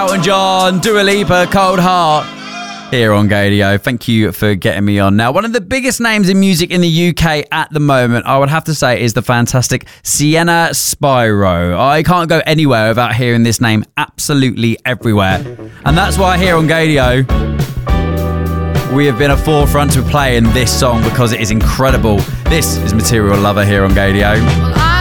Elton John, Dua Lipa, Cold Heart. Here on Gaydio. Thank you for getting me on. Now, one of the biggest names in music in the UK at the moment, I would have to say, is the fantastic Sienna Spyro. I can't go anywhere without hearing this name absolutely everywhere. And that's why here on Gaydio, we have been a forefront to playing this song because it is incredible. This is Material Lover here on Gaydio.